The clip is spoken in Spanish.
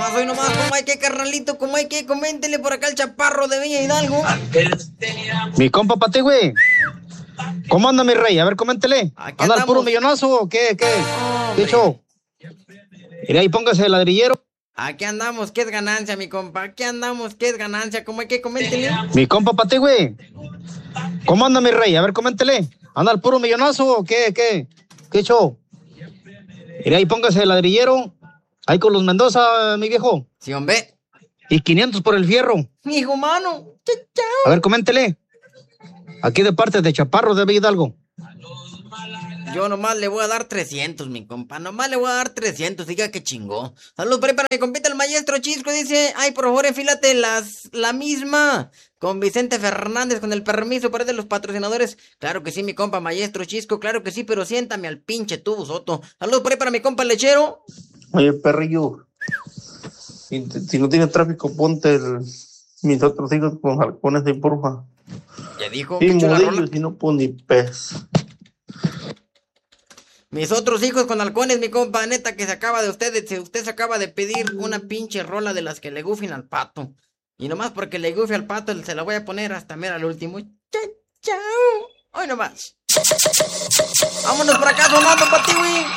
hoy nomás, como hay que, carnalito, como hay que, coméntele por acá el chaparro de Villa Hidalgo. Mi compa para ti, güey. ¿Cómo anda, mi rey? A ver, coméntele. ¿Anda al puro millonazo o qué? ¿Qué show? Mira, ahí póngase el ladrillero. Aquí andamos, ¿qué es ganancia, mi compa? Aquí andamos, ¿qué es ganancia? ¿Cómo hay que, coméntele? Mi compa para ti, güey. ¿Cómo anda, mi rey? A ver, coméntele. ¿Anda al puro millonazo o qué show? Mira, ahí póngase el ladrillero. Ahí con los Mendoza, mi viejo. Sí, hombre. Y 500 por el fierro. Hijo mano. A ver, coméntele. Aquí de parte de Chaparro de Villa Hidalgo. Yo nomás le voy a dar 300, mi compa. Nomás le voy a dar 300. Diga que chingó. Saludos por ahí para mi compita el maestro Chisco. Dice, ay, por favor, enfílate la misma. Con Vicente Fernández, con el permiso para de los patrocinadores. Claro que sí, mi compa maestro Chisco. Claro que sí, pero siéntame al pinche tubo, Soto. Saludos por ahí para mi compa el lechero. Oye, perrillo. Si no tienes tráfico, ponte mis otros hijos con halcones de porfa. Ya dijo. Y modillos, si no, pues ni pez. Mis otros hijos con halcones, mi compa, neta, que usted se acaba de pedir una pinche rola de las que le gufen al pato. Y nomás porque le gufe al pato, se la voy a poner hasta mera al último. Chao. Hoy nomás. Vámonos por acá, sonando para ti, güey.